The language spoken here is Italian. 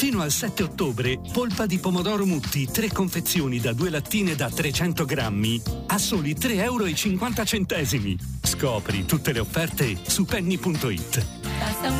Fino al 7 ottobre, polpa di pomodoro Mutti, 3 confezioni da 2 lattine da 300 grammi, a soli 3,50 €. Scopri tutte le offerte su penny.it. Basta un